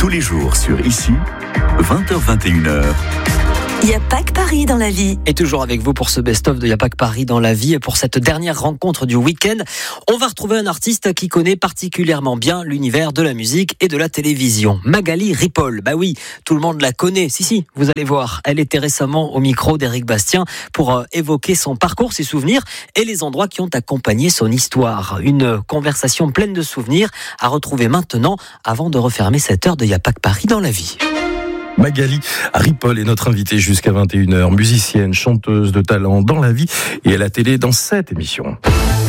Tous les jours sur Ici, 20h-21h. Il n'y a pas que Paris dans la vie. Et toujours avec vous pour ce best-of de Il n'y a pas que Paris dans la vie. Et pour cette dernière rencontre du week-end, on va retrouver un artiste qui connaît particulièrement bien l'univers de la musique et de la télévision. Magali Ripoll. Bah oui, tout le monde la connaît. Si, vous allez voir. Elle était récemment au micro d'Éric Bastien pour évoquer son parcours, ses souvenirs et les endroits qui ont accompagné son histoire. Une conversation pleine de souvenirs à retrouver maintenant avant de refermer cette heure de Il n'y a pas que Paris dans la vie. Magali Ripoll est notre invitée jusqu'à 21h, musicienne, chanteuse de talent dans la vie et à la télé dans cette émission.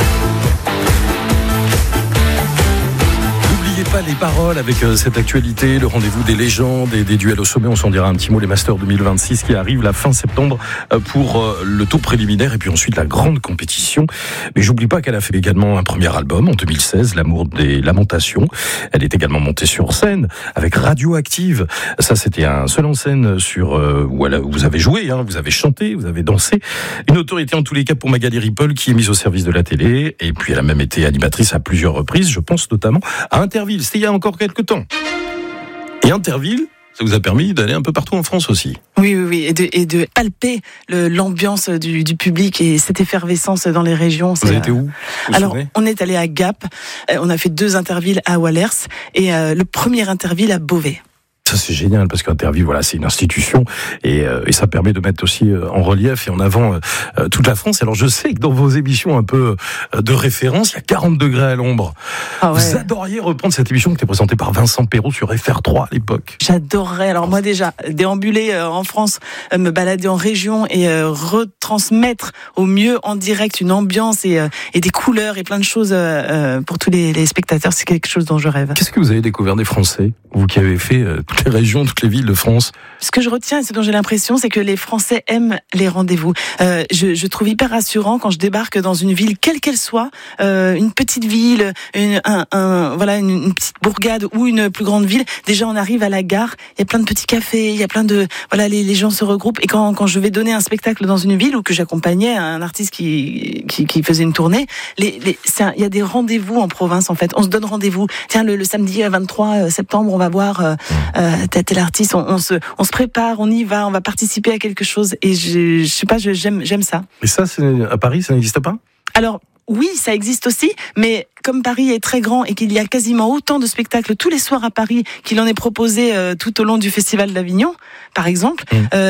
N'oubliez pas les paroles avec cette actualité, le rendez-vous des légendes et des duels au sommet. On s'en dira un petit mot, les Masters 2026 qui arrivent la fin septembre pour le tour préliminaire et puis ensuite la grande compétition. Mais j'oublie pas qu'elle a fait également un premier album en 2016, L'amour des lamentations. Elle est également montée sur scène avec Radioactive. Ça, c'était un seul en scène sur où vous avez joué, vous avez chanté, vous avez dansé. Une autorité en tous les cas pour Magali Ripoll qui est mise au service de la télé. Et puis elle a même été animatrice à plusieurs reprises. Je pense notamment à Interville. C'était il y a encore quelques temps. Et Interville, ça vous a permis d'aller un peu partout en France aussi. Oui, et de palper l'ambiance du public et cette effervescence dans les régions. Vous avez été où? Alors, on est allé à Gap, on a fait 2 Intervilles à Wallers et le premier Interville à Beauvais. Ça, c'est génial parce qu'Interville, voilà, c'est une institution et ça permet de mettre aussi en relief et en avant toute la France. Alors, je sais que dans vos émissions un peu de référence, il y a 40 degrés à l'ombre. Ah ouais. Vous adoriez reprendre cette émission qui était présentée par Vincent Perrault sur FR3 à l'époque. J'adorerais. Alors, moi, déjà, déambuler en France, me balader en région et retransmettre au mieux en direct une ambiance et des couleurs et plein de choses pour tous les spectateurs, c'est quelque chose dont je rêve. Qu'est-ce que vous avez découvert des Français, vous qui avez fait toutes les régions, toutes les villes de France? Ce que je retiens et ce dont j'ai l'impression, c'est que les Français aiment les rendez-vous. Je trouve hyper rassurant quand je débarque dans une ville, quelle qu'elle soit, une petite ville, une petite bourgade ou une plus grande ville. Déjà, on arrive à la gare, il y a plein de petits cafés, il y a plein de les gens se regroupent. Et quand je vais donner un spectacle dans une ville ou que j'accompagnais un artiste qui faisait une tournée, il y a des rendez-vous en province en fait. On se donne rendez-vous. Tiens, le samedi 23 septembre, on va voir tel artiste. On se prépare, on y va, on va participer à quelque chose. Et je sais pas, j'aime ça. Et ça, à Paris, ça n'existe pas? Alors, oui, ça existe aussi, mais comme Paris est très grand et qu'il y a quasiment autant de spectacles tous les soirs à Paris qu'il en est proposé tout au long du Festival d'Avignon, par exemple,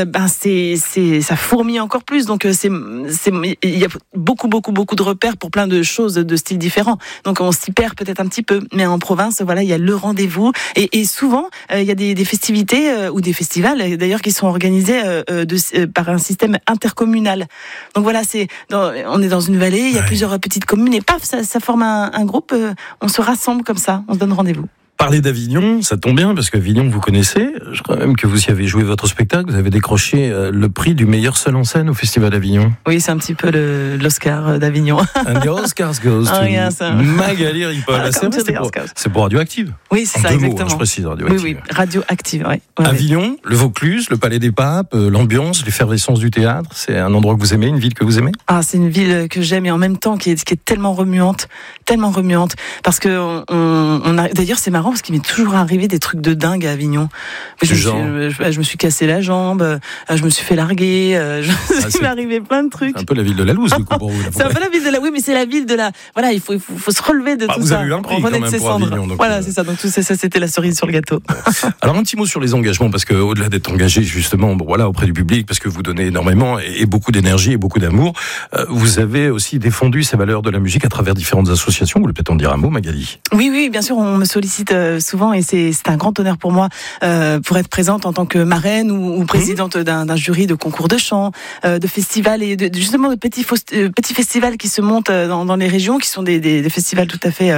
ça fourmille encore plus. Donc il y a beaucoup de repères pour plein de choses de styles différents. Donc on s'y perd peut-être un petit peu, mais en province, voilà, il y a le rendez-vous et souvent il y a des festivités ou des festivals d'ailleurs qui sont organisés par un système intercommunal. Donc voilà, on est dans une vallée, il y a plusieurs petites communes et paf, ça forme un groupe, on se rassemble comme ça, on se donne rendez-vous. Parler d'Avignon, ça tombe bien parce qu'Avignon, vous connaissez. Je crois même que vous y avez joué votre spectacle. Vous avez décroché le prix du meilleur seul en scène au Festival d'Avignon. Oui, c'est un petit peu l'Oscar d'Avignon. And the Oscars goes to Magali Ripoll. C'est pour Radioactive. Oui, c'est ça, exactement. Je précise Radioactive. Oui, Radioactive. Ouais. Avignon, le Vaucluse, le Palais des Papes, l'ambiance, l'effervescence du théâtre. C'est un endroit que vous aimez, une ville que vous aimez? Ah, c'est une ville que j'aime et en même temps qui est tellement remuante, parce que d'ailleurs c'est marrant parce qu'il m'est toujours arrivé des trucs de dingue à Avignon. Je me suis cassé la jambe, je me suis fait larguer, il m'est arrivé plein de trucs. C'est un peu la ville de la loose, du coup, pour vous. C'est un peu la ville de la, oui, mais c'est la ville de la, voilà, il faut se relever de tout ça. Vous avez eu un prix quand même pour Avignon. Donc voilà, c'est ça. Donc tout ça, c'était la cerise sur le gâteau. Alors un petit mot sur les engagements, parce que au-delà d'être engagé justement, auprès du public, parce que vous donnez énormément et beaucoup d'énergie et beaucoup d'amour, vous avez aussi défendu ces valeurs de la musique à travers différentes associations. Vous voulez peut-être en dire un mot, Magali? Oui, bien sûr, on me sollicite souvent et c'est un grand honneur pour moi pour être présente en tant que marraine ou présidente d'un jury de concours de chant, de festivals et justement de petits festivals qui se montent dans les régions, qui sont des festivals tout à fait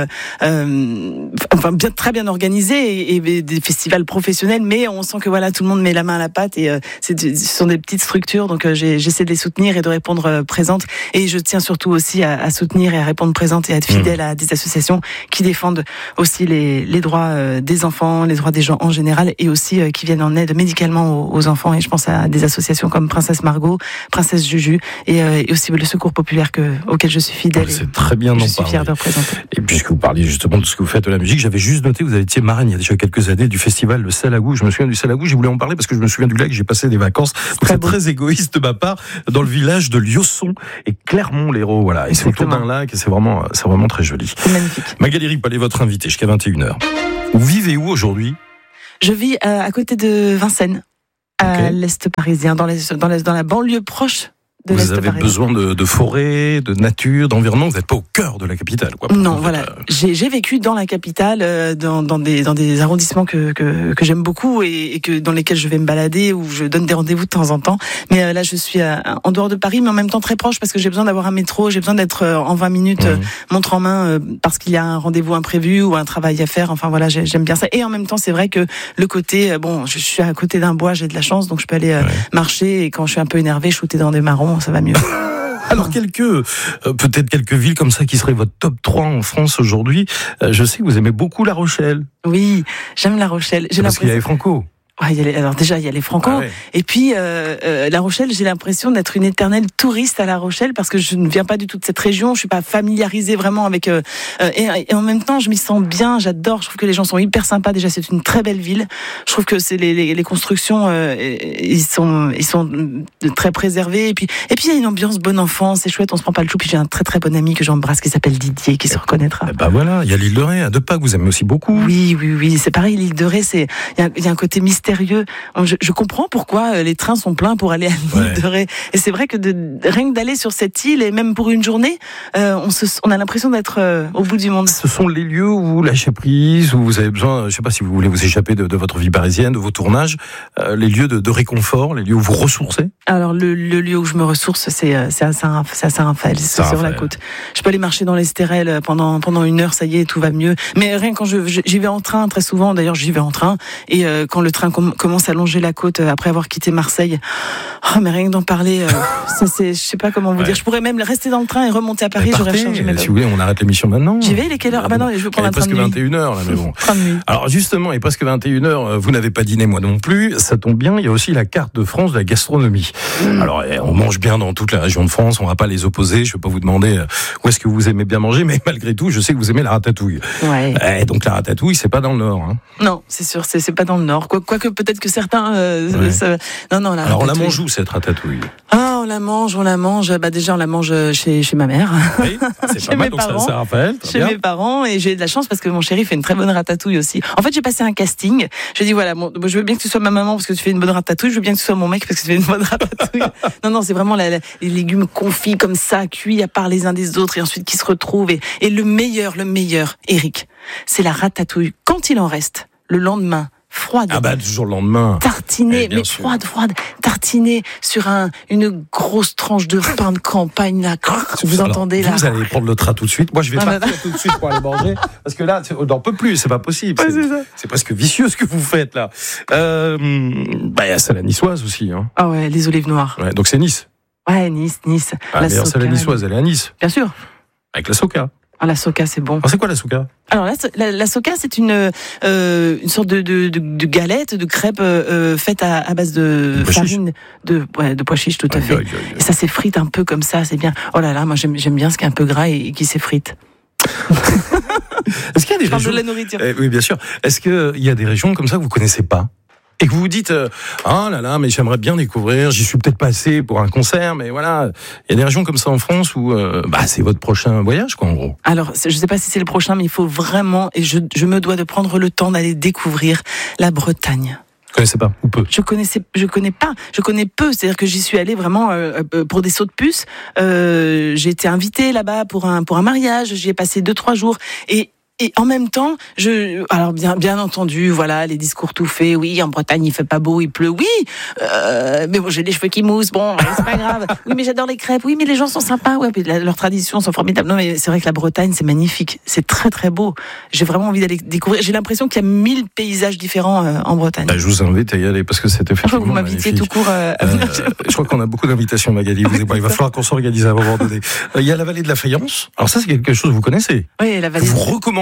très bien organisés et des festivals professionnels, mais on sent que voilà, tout le monde met la main à la pâte et ce sont des petites structures, donc j'essaie de les soutenir et de répondre présente, et je tiens surtout aussi à soutenir et à répondre présente et à être fidèle à des associations qui défendent aussi les droits droits des enfants, les droits des gens en général, et aussi qui viennent en aide médicalement aux enfants. Et je pense à des associations comme Princesse Margot, Princesse Juju, et aussi le Secours populaire auquel je suis fidèle. C'est très bien d'en parler. Je suis fière de représenter. Et puisque vous parliez justement de ce que vous faites de la musique, j'avais juste noté, vous avez été marraine il y a déjà quelques années du festival Le Salagou. Je me souviens du Salagou, j'ai voulu en parler parce que je me souviens du lac, j'ai passé des vacances. C'est très égoïste de ma part, dans le village de Liosson et Clermont-Lérault, voilà. Et c'est autour d'un lac et c'est vraiment très joli. C'est magnifique. Magali Ripoll est votre invitée jusqu'à 21h. Vous vivez où aujourd'hui ? Je vis à côté de Vincennes, à l'est parisien, dans la banlieue proche de l'est parisien. Vous avez besoin de forêt, de nature, d'environnement. Vous n'êtes pas au cœur de la capitale, quoi. Non, voilà. J'ai vécu dans la capitale, dans des arrondissements que j'aime beaucoup et dans lesquels je vais me balader, où je donne des rendez-vous de temps en temps. Mais là, je suis en dehors de Paris, mais en même temps très proche parce que j'ai besoin d'avoir un métro, j'ai besoin d'être en 20 minutes montre en main parce qu'il y a un rendez-vous imprévu ou un travail à faire. Enfin voilà, j'aime bien ça. Et en même temps, c'est vrai que le côté, je suis à côté d'un bois, j'ai de la chance, donc je peux aller marcher et quand je suis un peu énervé, shooter dans des marrons. Ça va mieux. Alors peut-être quelques villes comme ça qui seraient votre top 3 en France aujourd'hui. Je sais que vous aimez beaucoup La Rochelle. Oui, j'aime La Rochelle. Parce qu'il y a les Franco. Ouais, alors déjà il y a les Franco et puis La Rochelle, j'ai l'impression d'être une éternelle touriste à La Rochelle parce que je ne viens pas du tout de cette région, je suis pas familiarisée vraiment avec et en même temps je m'y sens bien, j'adore, je trouve que les gens sont hyper sympas, déjà c'est une très belle ville, je trouve que c'est les constructions ils sont très préservés et puis il y a une ambiance bonne enfant, c'est chouette, on se prend pas le chou, puis j'ai un très très bon ami que j'embrasse qui s'appelle Didier qui se reconnaîtra. Voilà, il y a l'île de Ré à 2 pas que vous aimez aussi beaucoup. Oui, c'est pareil, l'île de Ré, il y a un côté mystérieux. Je comprends pourquoi les trains sont pleins pour aller à l'île de Ré. Et c'est vrai que rien que d'aller sur cette île, et même pour une journée, on a l'impression d'être au bout du monde. Ce sont les lieux où vous lâchez prise, où vous avez besoin, je ne sais pas si vous voulez vous échapper de votre vie parisienne, de vos tournages, les lieux de réconfort, les lieux où vous ressourcez. Alors le lieu où je me ressource, c'est à Saint-Raphaël, c'est sur la côte. Je peux aller marcher dans l'Estérel pendant 1 heure, ça y est, tout va mieux. Mais rien quand j'y vais en train, très souvent, d'ailleurs j'y vais en train, et quand le train commence à longer la côte après avoir quitté Marseille. Mais rien que d'en parler, je sais pas comment vous dire. Je pourrais même rester dans le train et remonter à Paris. J'aurais changé. Si vous voulez, on arrête l'émission maintenant. J'y vais, il est quelle heure ? Non, je veux prendre un train de nuit. Il est presque 21h, là, mais bon. Alors justement, il est presque 21h, vous n'avez pas dîné, moi non plus. Ça tombe bien, il y a aussi la carte de France de la gastronomie. Alors, on mange bien dans toute la région de France, on va pas les opposer. Je vais pas vous demander où est-ce que vous aimez bien manger, mais malgré tout, je sais que vous aimez la ratatouille. Donc la ratatouille, c'est pas dans le Nord. Non, c'est sûr, c'est pas dans le Nord. Quoique peut-être que certains... Non, la alors on la mange où cette ratatouille ? On la mange. Déjà on la mange chez ma mère. Oui, c'est pas mal, donc c'est à Saint-Raphaël. Chez mes parents, et j'ai de la chance parce que mon chéri fait une très bonne ratatouille aussi. En fait, j'ai passé un casting. J'ai dit voilà, je veux bien que tu sois ma maman parce que tu fais une bonne ratatouille. Je veux bien que tu sois mon mec parce que tu fais une bonne ratatouille. Non, c'est vraiment les légumes confits comme ça, cuits à part les uns des autres et ensuite qui se retrouvent. Et le meilleur, Eric, c'est la ratatouille quand il en reste le lendemain. Froide. Toujours le lendemain. Tartinée, mais froide. Tartinée sur une grosse tranche de pain de campagne, là. Vous entendez, là. Vous allez prendre le train tout de suite. Moi, je vais partir tout de suite pour aller manger. Parce que là, on n'en peut plus, c'est pas possible. C'est presque vicieux ce que vous faites, là. Il y a celle à niçoise aussi, hein. Ah ouais, les olives noires. Ouais, donc c'est Nice. Ouais, Nice. La celle à niçoise, elle est à Nice. Bien sûr. Avec la soca. La soca, c'est bon. C'est quoi la soca ? Alors la soca, c'est une sorte de galette, de crêpe faite à base de farine de pois chiches, tout à fait. Et ça s'effrite un peu comme ça, c'est bien. Oh là là, moi j'aime bien ce qui est un peu gras et qui s'effrite. Est-ce qu'il y a des régions... de la nourriture. Oui, bien sûr. Est-ce qu'il y a des régions comme ça que vous connaissez pas ? Et que vous vous dites, mais j'aimerais bien découvrir, j'y suis peut-être pas assez pour un concert, mais voilà, il y a des régions comme ça en France où c'est votre prochain voyage, quoi, en gros. Alors, je sais pas si c'est le prochain, mais il faut vraiment, et je me dois de prendre le temps d'aller découvrir la Bretagne. Vous connaissez pas, ou peu ? Je connais pas, je connais peu, c'est-à-dire que j'y suis allée vraiment pour des sauts de puce. J'ai été invitée là-bas pour un mariage, j'y ai passé 2-3 jours, et en même temps, alors bien entendu, voilà, les discours tout faits. Oui, en Bretagne, il fait pas beau, il pleut. Oui, mais bon, j'ai les cheveux qui moussent. Bon, c'est pas grave. Oui, mais j'adore les crêpes. Oui, mais les gens sont sympas. Ouais, puis leurs traditions sont formidables. Non, mais c'est vrai que la Bretagne, c'est magnifique. C'est très très beau. J'ai vraiment envie d'aller découvrir. J'ai l'impression qu'il y a 1000 paysages différents en Bretagne. Je vous invite à y aller parce que c'est effectivement. Je crois que vous m'invitiez tout court. Je crois qu'on a beaucoup d'invitations, Magali. Il va falloir qu'on s'organise à un moment donné. Il y a la vallée de la Fayence. Alors ça, c'est quelque chose que vous connaissez. Oui, la vallée. Vous recommandez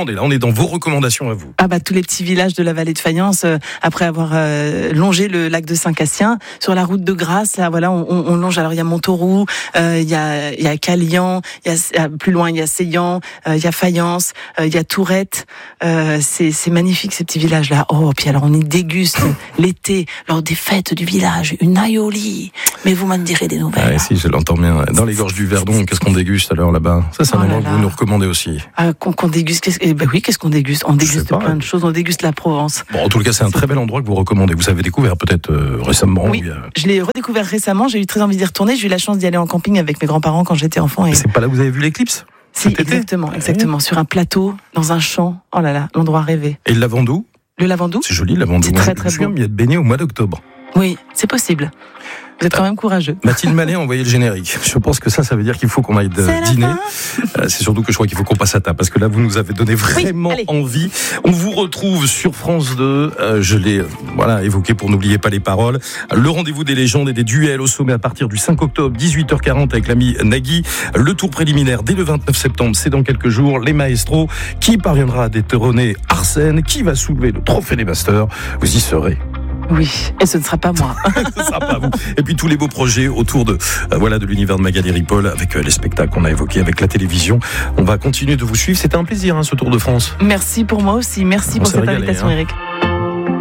recommandez. Là, on est dans vos recommandations à vous. Ah bah tous les petits villages de la vallée de Fayence, après avoir longé le lac de Saint-Cassien, sur la route de Grasse, là voilà, on longe. Alors il y a Montauroux, il y a Calian, plus loin il y a Seillan, il y a Fayence, il y a Tourette. C'est magnifique ces petits villages là. Oh puis alors on y déguste l'été lors des fêtes du village une aioli. Mais vous m'en direz des nouvelles. Ah, si, je l'entends bien. Dans les gorges du Verdon, qu'est-ce qu'on déguste alors là-bas? Ça, c'est un endroit que vous nous recommandez aussi. Qu'on déguste. Qu'est-ce qu'on déguste? On déguste plein de choses. On déguste la Provence. Bon, en tout cas, c'est un très bel endroit que vous recommandez. Vous avez découvert peut-être récemment. Oui, je l'ai redécouvert récemment. J'ai eu très envie d'y retourner. J'ai eu la chance d'y aller en camping avec mes grands-parents quand j'étais enfant. Et... C'est pas là où vous avez vu l'éclipse? Si, exactement. Sur un plateau, dans un champ. Oh là là, l'endroit rêvé. Et le Lavandou? Le Lavandou? C'est joli, le Lavandou. C'est très très beau. Je viens de baigner au mois d'octobre. Oui, c'est possible. Vous êtes quand même courageux. Mathilde Mallet a envoyé le générique. Je pense que ça veut dire qu'il faut qu'on aille dîner. C'est surtout que je crois qu'il faut qu'on passe à table parce que là, vous nous avez donné vraiment envie. On vous retrouve sur France 2. Je l'ai évoqué pour n'oublier pas les paroles. Le rendez-vous des légendes et des duels au sommet à partir du 5 octobre, 18h40 avec l'ami Nagui. Le tour préliminaire dès le 29 septembre, c'est dans quelques jours. Les maestros, qui parviendra à détrôner Arsène, qui va soulever le trophée des masters. Vous y serez. Oui, et ce ne sera pas moi. Ce ne sera pas vous. Et puis tous les beaux projets autour de l'univers de Magali Ripoll avec les spectacles qu'on a évoqués, avec la télévision. On va continuer de vous suivre. C'était un plaisir ce Tour de France. Merci pour moi aussi. Merci pour cette invitation, Eric.